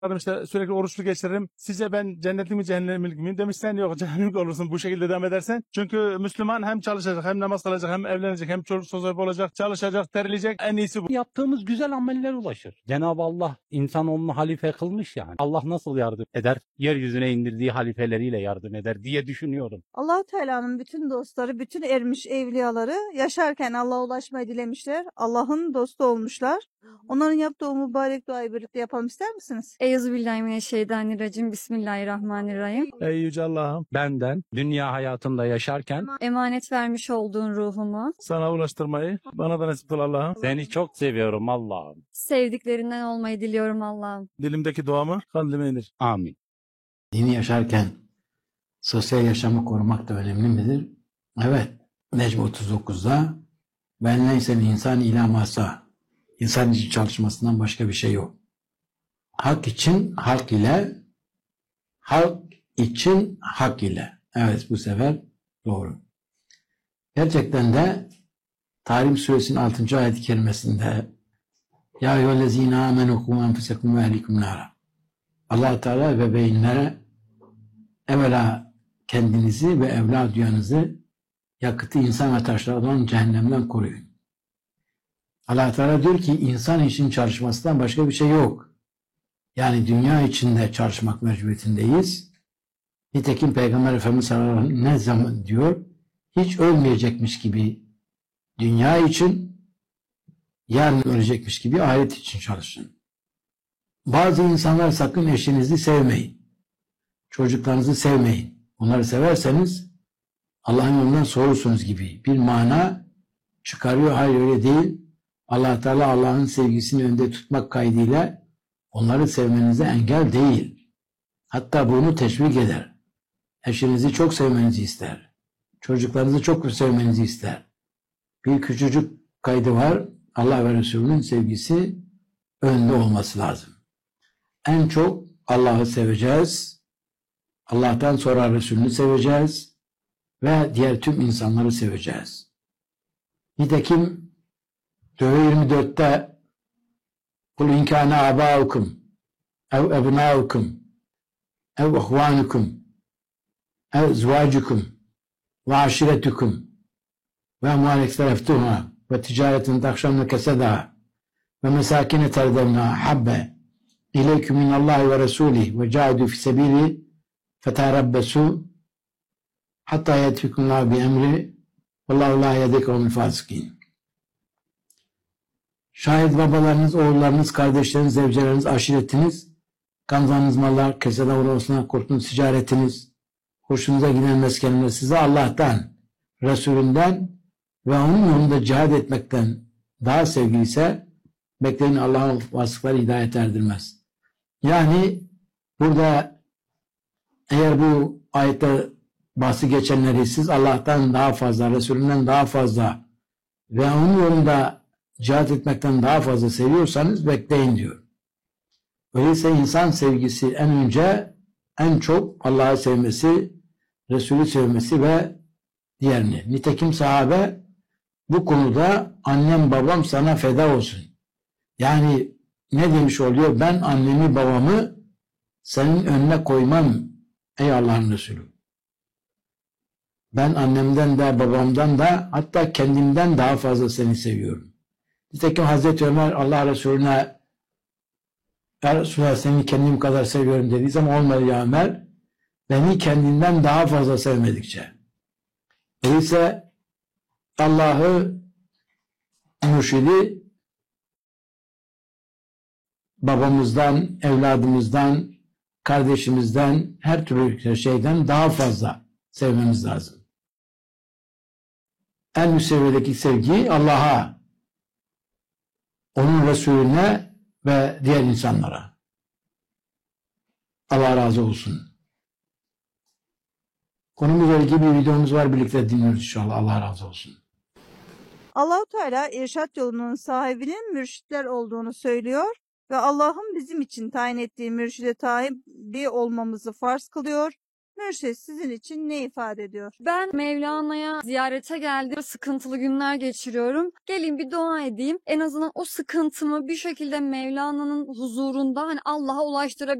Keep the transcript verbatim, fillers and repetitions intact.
işte sürekli oruçlu geçiririm. Sizce ben cennetlik mi cehennemlik miyim? Demişsen yok cehennemlik olursun bu şekilde devam edersen. Çünkü Müslüman hem çalışacak hem namaz kılacak hem evlenecek hem çocuk sahibi olacak, çalışacak, terleyecek, en iyisi bu. Yaptığımız güzel ameller ulaşır. Cenab-ı Allah insanoğlunu halife kılmış yani. Allah nasıl yardım eder? Yeryüzüne indirdiği halifeleriyle yardım eder diye düşünüyorum. Allah-u Teala'nın bütün dostları, bütün ermiş evliyaları yaşarken Allah'a ulaşmayı dilemişler. Allah'ın dostu olmuşlar. Onların yaptığı o mübarek duayı birlikte yapalım ister misiniz? Euzubillahimineşşeytanirracim. Bismillahirrahmanirrahim. Ey yüce Allah'ım, Benden dünya hayatında yaşarken Emanet vermiş olduğun ruhumu sana ulaştırmayı bana da nasip kıl Allah'ım. seni çok seviyorum Allah'ım. sevdiklerinden olmayı diliyorum Allah'ım. Dilimdeki duamı kalbime indir. Amin. Dini yaşarken sosyal yaşamı korumak da önemli midir? Evet. Necm otuz dokuzda ben neyse insan ila masa. İnsan için çalışmasından başka bir şey yok. Hak için halk ile, halk için hak ile. Evet, bu sefer doğru. Gerçekten de Tahrim Suresinin altıncı ayet-i kerimesinde Ya eyyühellezine amenu ku enfusekum ve ehlikum nara. Allah Teala ebeveynlere evvela kendinizi ve evladınızı yakıtı insan ve taşlardan cehennemden koruyun. Allah Teala diyor ki insan için çalışmasından başka bir şey yok. Yani dünya içinde çalışmak mecburiyetindeyiz. Nitekim Peygamber Efendimiz sallallahu aleyhi ve sellem ne zaman diyor? Hiç ölmeyecekmiş gibi dünya için, yarın ölecekmiş gibi ahiret için çalışın. Bazı insanlar sakın eşinizi sevmeyin. Çocuklarınızı sevmeyin. Onları severseniz Allah'ın yolundan soğursunuz gibi bir mana çıkarıyor. Hayır, öyle değil. Allah Teala Allah'ın sevgisini önde tutmak kaydıyla onları sevmenize engel değil. Hatta bunu teşvik eder. Eşinizi çok sevmenizi ister. Çocuklarınızı çok sevmenizi ister. Bir küçücük kaydı var. Allah ve Resulünün sevgisi önde olması lazım. En çok Allah'ı seveceğiz. Allah'tan sonra Resulünü seveceğiz. Ve diğer tüm insanları seveceğiz. Nitekim Tevbe yirmi dörtte Kul inkâne âbâukum ev ebnâukum ev ihvânukum ev zivâcukum ve aşiretukum ve emvâl ektereftuhâ ve ticaretin takşamne kesedâ ve mesâkine terdevnâ habbe İleyküm minallâhi ve resûlih ve câidû fi sebîlih fetârebbesû hatta yetfikunlâhu bi emri vallâhu lâ yehdî kavmel fâsikîn. Şayet babalarınız, oğullarınız, kardeşleriniz, zevceleriniz, aşiretiniz, kazandığınız mallar, keseden uğramasına korktuğunuz ticaretiniz, hoşunuza giden meskenler size Allah'tan, Resulünden ve onun yolunda cihad etmekten daha sevgiliyse bekleyin Allah'ın vasıfları hidayet erdirmez. Yani burada eğer bu ayette bahsi geçenleri siz Allah'tan daha fazla, Resulünden daha fazla ve onun yolunda cihad etmekten daha fazla seviyorsanız bekleyin diyor. Öyleyse insan sevgisi en önce en çok Allah'ı sevmesi, Resulü sevmesi ve diğerini. Nitekim sahabe bu konuda annem babam sana feda olsun. Yani ne demiş oluyor? Ben annemi babamı senin önüne koymam ey Allah'ın Resulü. Ben annemden de babamdan da hatta kendimden daha fazla seni seviyorum. Nitekim Hazreti Ömer Allah Resulüne Ya Resulallah seni kendim kadar seviyorum dediği zaman olmadı ya Ömer. Beni kendinden daha fazla sevmedikçe. Öyleyse Allah'ı mürşidi babamızdan, evladımızdan, kardeşimizden, her türlü şeyden daha fazla sevmemiz lazım. En üst seviyedeki sevgi Allah'a, onun Resulüne ve diğer insanlara. Allah razı olsun. Konumuzla ilgili bir videomuz var. Birlikte dinliyoruz inşallah. Allah razı olsun. Allah-u Teala irşat yolunun sahibinin mürşitler olduğunu söylüyor ve Allah'ın bizim için tayin ettiği mürşide tabi olmamızı farz kılıyor. Mürşit sizin için ne ifade ediyor? Ben Mevlana'ya ziyarete geldim. Sıkıntılı günler geçiriyorum. Geleyim bir dua edeyim. En azından o sıkıntımı bir şekilde Mevlana'nın huzurunda hani Allah'a ulaştırabilirim.